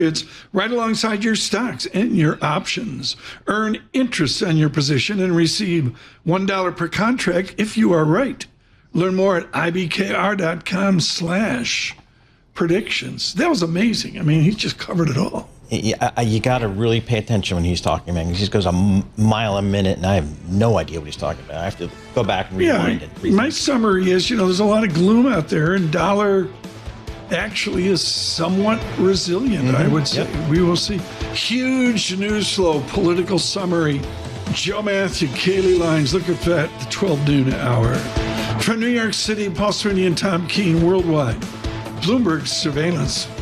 It's right alongside your stocks and your options. Earn interest on your position and receive $1 per contract if you are right. Learn more at ibkr.com/predictions. That was amazing. I mean, he just covered it all. You got to really pay attention when he's talking, man. He just goes a mile a minute, and I have no idea what he's talking about. I have to go back and rewind it. My summary is, there's a lot of gloom out there, and dollar actually is somewhat resilient, I would say. Yep. We will see. Huge news flow, political summary. Joe Matthew, Kaylee Lines, look at that, the 12 noon hour. From New York City, Paul Sweeney and Tom Keene, worldwide. Bloomberg Surveillance.